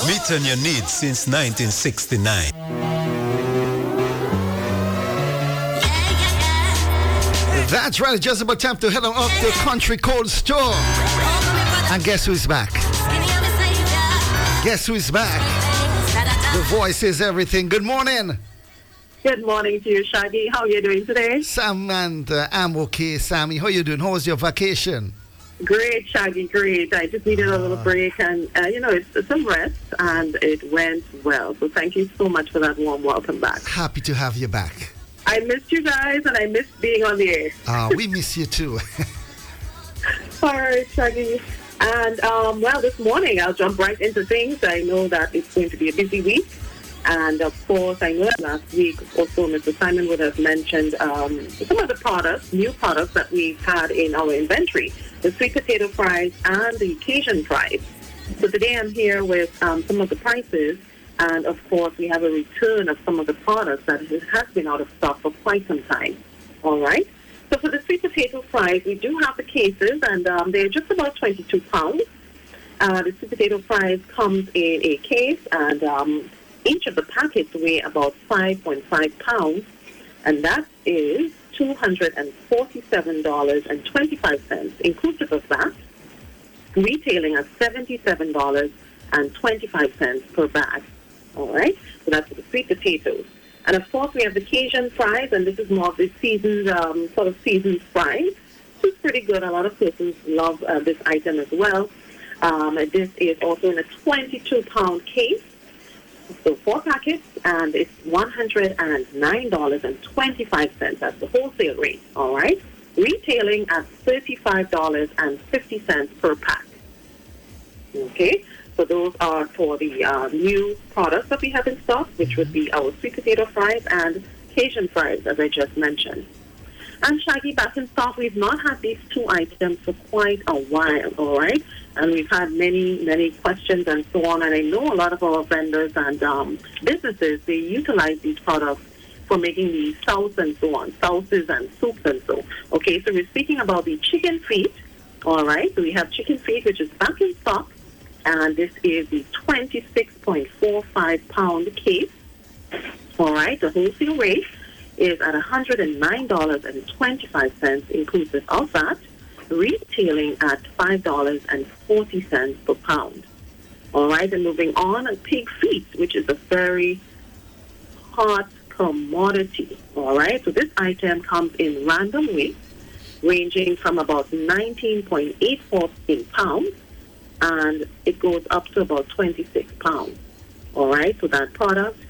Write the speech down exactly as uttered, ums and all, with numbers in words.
Meeting your needs since nineteen sixty-nine. That's right, it's just about time to head on up to Country Cold Store. And guess who's back? Guess who's back? The voice is everything. Good morning. Good morning to you, Shaggy. How are you doing today? Sam and uh, I'm okay. Sammy, how you doing? How was your vacation? Great, Shaggy, great. I just needed a little break and, uh, you know, it's, it's some rest, and it went well. So thank you so much for that warm welcome back. Happy to have you back. I missed you guys, and I missed being on the air. Uh, we miss you too. All right, Shaggy. And, um, well, this morning I'll jump right into things. I know that it's going to be a busy week. And, of course, I know that last week also Mister Simon would have mentioned um, some of the products, new products that we've had in our inventory, the sweet potato fries and the Cajun fries. So today I'm here with um, some of the prices. And, of course, we have a return of some of the products that has been out of stock for quite some time. All right? So for the sweet potato fries, we do have the cases, and um, they're just about twenty-two pounds. Uh, the sweet potato fries comes in a case, and um, each of the packets weigh about five point five pounds, and that is two hundred forty-seven dollars and twenty-five cents, inclusive of that, retailing at seventy-seven dollars and twenty-five cents per bag. All right? So that's for the sweet potatoes. And, of course, we have the Cajun fries, and this is more of the seasoned, um, sort of seasoned fries. It's pretty good. A lot of persons love uh, this item as well. Um, this is also in a twenty-two pound case. So four packets, and it's one hundred nine dollars and twenty-five cents. That's the wholesale rate, all right? Retailing at thirty-five dollars and fifty cents per pack. Okay? So those are for the uh, new products that we have in stock, which would be our sweet potato fries and Cajun fries, as I just mentioned. And Shaggy, back in stock, we've not had these two items for quite a while, all right? And we've had many, many questions and so on. And I know a lot of our vendors and um, businesses, they utilize these products for making these sauce and so on, sauces and soups and so. Okay, so we're speaking about the chicken feet, all right? So we have chicken feet, which is back in stock. And this is the twenty-six point four five pound case. All right, the wholesale rate is at one hundred nine dollars and twenty-five cents, inclusive of that, retailing at five dollars and forty cents per pound. All right, and moving on, pig feet, which is a very hot commodity. All right, so this item comes in random weights, ranging from about nineteen point eight four in pounds, and it goes up to about twenty-six pounds. All right, so that product